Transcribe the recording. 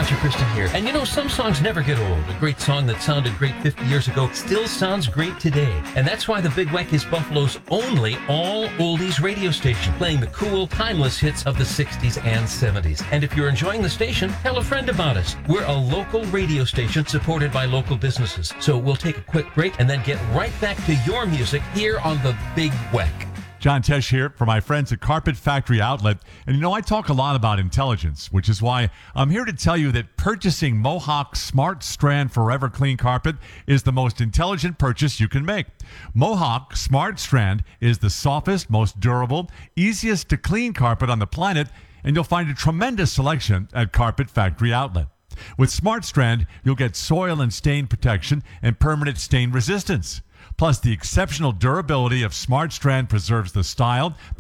Roger Christian here. And you know, some songs never get old. A great song that sounded great 50 years ago still sounds great today. And that's why the Big Weck is Buffalo's only all-oldies radio station, playing the cool, timeless hits of the 60s and 70s. And if you're enjoying the station, tell a friend about us. We're a local radio station supported by local businesses. So we'll take a quick break and then get right back to your music here on the Big Weck. John Tesh here for my friends at Carpet Factory Outlet. And you know, I talk a lot about intelligence, which is why I'm here to tell you that purchasing Mohawk Smart Strand Forever Clean Carpet is the most intelligent purchase you can make. Mohawk Smart Strand is the softest, most durable, easiest to clean carpet on the planet, and you'll find a tremendous selection at Carpet Factory Outlet. With Smart Strand, you'll get soil and stain protection and permanent stain resistance. Plus, the exceptional durability of Smart Strand preserves the style,